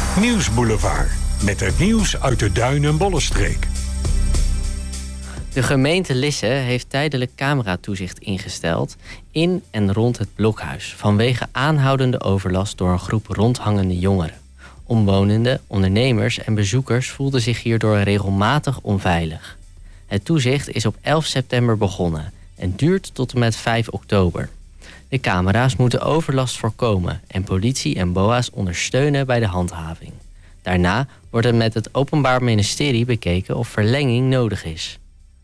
Nieuwsboulevard. Met het nieuws uit de Duin- en Bollenstreek. De gemeente Lisse heeft tijdelijk cameratoezicht ingesteld in en rond het Blokhuis vanwege aanhoudende overlast door een groep rondhangende jongeren. Omwonenden, ondernemers en bezoekers voelden zich hierdoor regelmatig onveilig. Het toezicht is op 11 september begonnen en duurt tot en met 5 oktober. De camera's moeten overlast voorkomen en politie en BOA's ondersteunen bij de handhaving. Daarna wordt er met het Openbaar Ministerie bekeken of verlenging nodig is.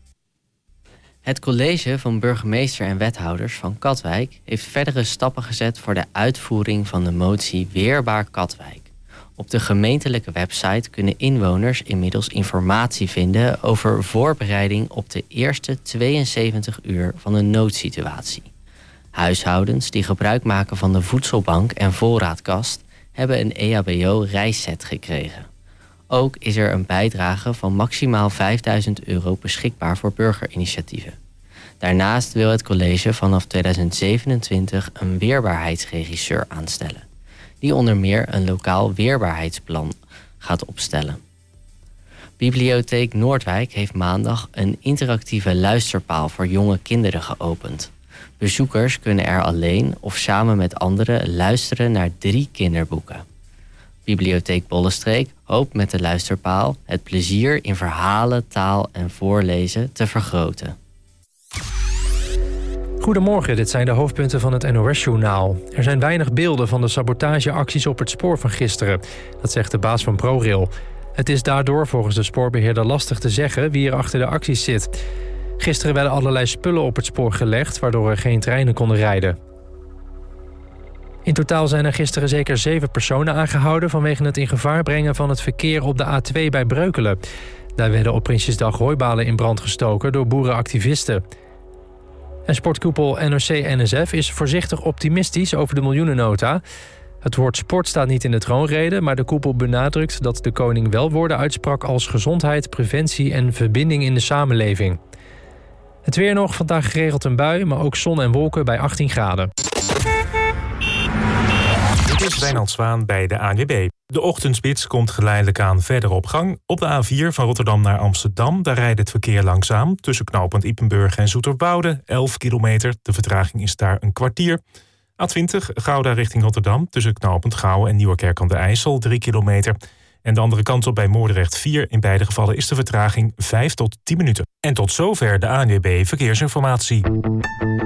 Het college van burgemeester en wethouders van Katwijk heeft verdere stappen gezet voor de uitvoering van de motie Weerbaar Katwijk. Op de gemeentelijke website kunnen inwoners inmiddels informatie vinden over voorbereiding op de eerste 72 uur van een noodsituatie. Huishoudens die gebruik maken van de voedselbank en voorraadkast hebben een EHBO-reisset gekregen. Ook is er een bijdrage van maximaal €5.000 beschikbaar voor burgerinitiatieven. Daarnaast wil het college vanaf 2027 een weerbaarheidsregisseur aanstellen, die onder meer een lokaal weerbaarheidsplan gaat opstellen. Bibliotheek Noordwijk heeft maandag een interactieve luisterpaal voor jonge kinderen geopend. Bezoekers kunnen er alleen of samen met anderen luisteren naar 3 kinderboeken. Bibliotheek Bollenstreek hoopt met de luisterpaal het plezier in verhalen, taal en voorlezen te vergroten. Goedemorgen, dit zijn de hoofdpunten van het NOS-journaal. Er zijn weinig beelden van de sabotageacties op het spoor van gisteren. Dat zegt de baas van ProRail. Het is daardoor volgens de spoorbeheerder lastig te zeggen wie er achter de acties zit. Gisteren werden allerlei spullen op het spoor gelegd, waardoor er geen treinen konden rijden. In totaal zijn er gisteren zeker 7 personen aangehouden vanwege het in gevaar brengen van het verkeer op de A2 bij Breukelen. Daar werden op Prinsjesdag hooibalen in brand gestoken door boerenactivisten. En sportkoepel NOC-NSF is voorzichtig optimistisch over de miljoenennota. Het woord sport staat niet in de troonrede, maar de koepel benadrukt dat de koning wel woorden uitsprak als gezondheid, preventie en verbinding in de samenleving. Het weer nog, vandaag geregeld een bui, maar ook zon en wolken bij 18 graden. Dit is Wijnand Zwaan bij de ANWB. De ochtendspits komt geleidelijk aan verder op gang. Op de A4 van Rotterdam naar Amsterdam, daar rijdt het verkeer langzaam. Tussen knooppunt Ypenburg en Zoeterwoude, 11 kilometer. De vertraging is daar een kwartier. A20 Gouda richting Rotterdam, tussen knooppunt Gouwen en Nieuwerkerk aan de IJssel, 3 kilometer. En de andere kant op bij Moordrecht 4. In beide gevallen is de vertraging 5 tot 10 minuten. En tot zover de ANWB Verkeersinformatie.